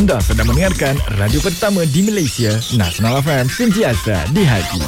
Anda sedang mendengarkan radio pertama di Malaysia, Nasional FM, sentiasa di hati.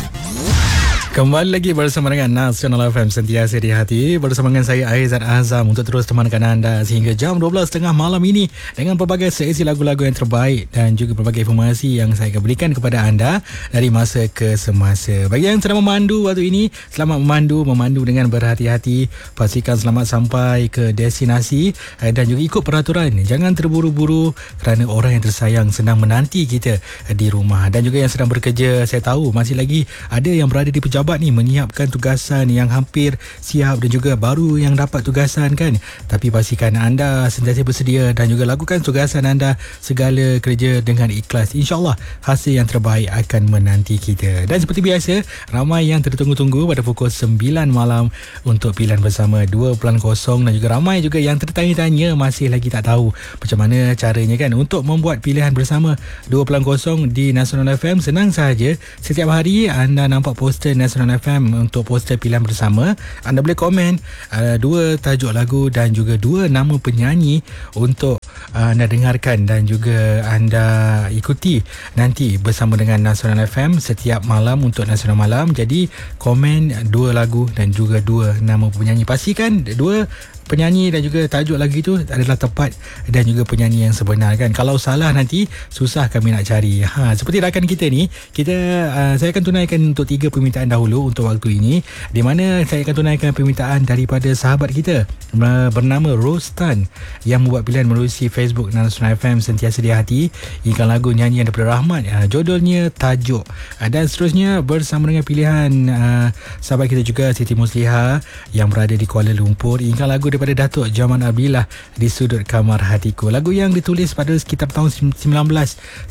Kembali lagi bersama dengan Nasional FM, sentiasa di hati. Bersama dengan saya Aizat Azam untuk terus temankan anda sehingga jam 12.30 malam ini dengan pelbagai seleksi lagu-lagu yang terbaik dan juga pelbagai informasi yang saya akan berikan kepada anda dari masa ke semasa. Bagi yang sedang memandu waktu ini, selamat memandu dengan berhati-hati. Pastikan selamat sampai ke destinasi dan juga ikut peraturan. Jangan terburu-buru kerana orang yang tersayang sedang menanti kita di rumah. Dan juga yang sedang bekerja, saya tahu masih lagi ada yang berada di pejabat ni menyiapkan tugasan yang hampir siap dan juga baru yang dapat tugasan kan. Tapi pastikan anda sentiasa bersedia dan juga lakukan tugasan anda segala kerja dengan ikhlas. InsyaAllah hasil yang terbaik akan menanti kita. Dan seperti biasa, ramai yang tertunggu-tunggu pada pukul 9 malam untuk pilihan bersama 2.0 dan juga ramai juga yang tertanya-tanya masih lagi tak tahu macam mana caranya kan untuk membuat pilihan bersama 2.0 di Nasional FM. Senang sahaja, setiap hari anda nampak poster Nasional FM untuk poster pilihan bersama. Anda boleh komen dua tajuk lagu dan juga dua nama penyanyi untuk anda dengarkan dan juga anda ikuti nanti bersama dengan Nasional FM setiap malam untuk Nasional Malam. Jadi komen dua lagu dan juga dua nama penyanyi. Pastikan dua penyanyi dan juga tajuk lagu itu adalah tepat dan juga penyanyi yang sebenar kan. Kalau salah nanti susah kami nak cari. Seperti rakan kita ni, saya akan tunaikan untuk 3 permintaan dahulu untuk waktu ini, di mana saya akan tunaikan permintaan daripada sahabat kita bernama Rostan yang membuat pilihan melalui Facebook Nasional FM sentiasa di hati. Ikan lagu nyanyian daripada Rahmat, judulnya Tajuk. Dan seterusnya bersama dengan pilihan sahabat kita juga Siti Musliha yang berada di Kuala Lumpur. Ikan lagu daripada Datuk Jaman Abdillah, Di Sudut Kamar Hatiku. Lagu yang ditulis pada sekitar tahun 1998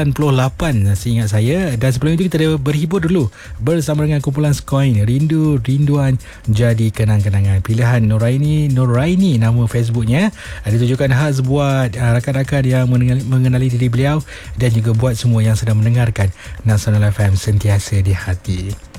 seingat saya. Dan sebelum itu kita berhibur dulu bersama dengan kumpulan Skoin, Rinduan Jadi Kenang-kenangan. Pilihan Nuraini nama Facebooknya. Ditujukan khas buat rakan-rakan yang mengenali diri beliau dan juga buat semua yang sedang mendengarkan Nasional FM sentiasa di hati.